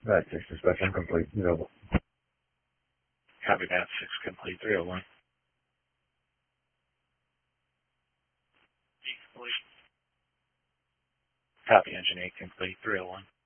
That 6 inspection complete. Available. Copy that. 6 complete. 301. Complete. Copy engine 8 complete. 301.